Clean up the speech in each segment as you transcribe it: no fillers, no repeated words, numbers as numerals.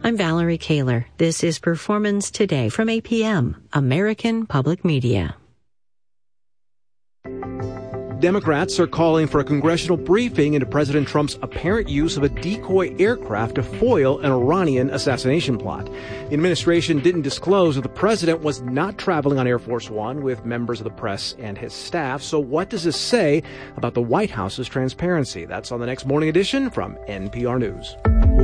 I'm Valerie Kaler. This is Performance Today from APM, American Public Media. Democrats are calling for a congressional briefing into President Trump's apparent use of a decoy aircraft to foil an Iranian assassination plot. The administration didn't disclose that the president was not traveling on Air Force One with members of the press and his staff. So what does this say about the White House's transparency? That's on the next Morning Edition from NPR News.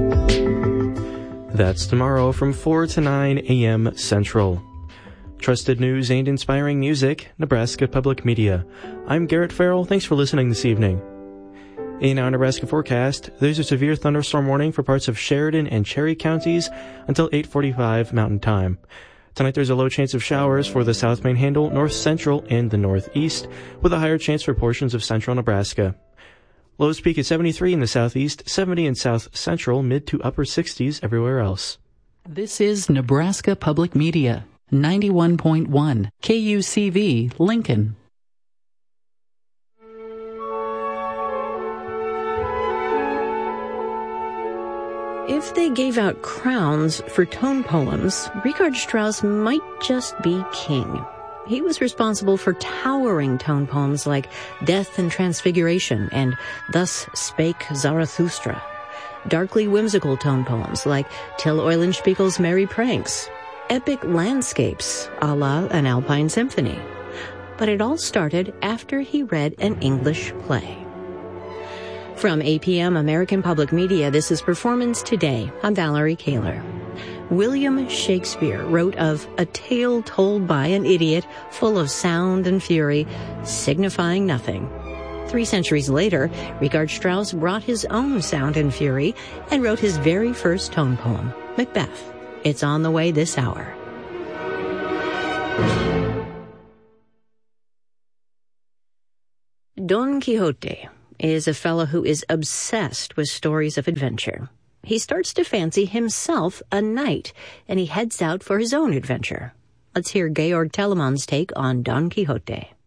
That's tomorrow from 4 to 9 a.m. Central. Trusted news and inspiring music, Nebraska Public Media. I'm Garrett Farrell. Thanks for listening this evening. In our Nebraska forecast, there's a severe thunderstorm warning for parts of Sheridan and Cherry counties until 8:45 Mountain Time. Tonight there's a low chance of showers for the South Panhandle, North Central, and the Northeast, with a higher chance for portions of central Nebraska. Lows peak at 73 in the Southeast, 70 in South Central, mid to upper 60s everywhere else. This is Nebraska Public Media. 91.1 KUCV Lincoln. If they gave out crowns for tone poems, Richard Strauss might just be king. He was responsible for towering tone poems like Death and Transfiguration and Thus Spake Zarathustra. Darkly whimsical tone poems like Till Eulenspiegel's Merry Pranks. Epic landscapes, a la an Alpine symphony. But it all started after he read an English play. From APM American Public Media, this is Performance Today. I'm Valerie Kaler. William Shakespeare wrote of a tale told by an idiot, full of sound and fury, signifying nothing. 3 centuries later, Richard Strauss brought his own sound and fury and wrote his very first tone poem, Macbeth. It's on the way this hour. Don Quixote is a fellow who is obsessed with stories of adventure. He starts to fancy himself a knight, and he heads out for his own adventure. Let's hear Georg Telemann's take on Don Quixote.